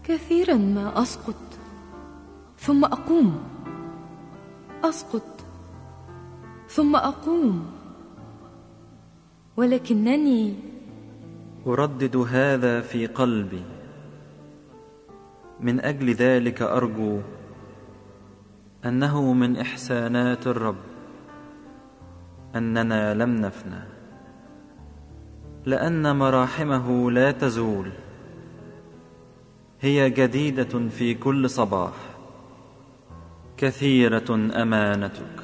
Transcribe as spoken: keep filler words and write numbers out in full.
كثيرا ما أسقط ثم أقوم، أسقط ثم أقوم، ولكنني أردد هذا في قلبي. من أجل ذلك أرجو أنه من إحسانات الرب أننا لم نفنى، لأن مراحمه لا تزول، هي جديدة في كل صباح، كثيرة أمانتك.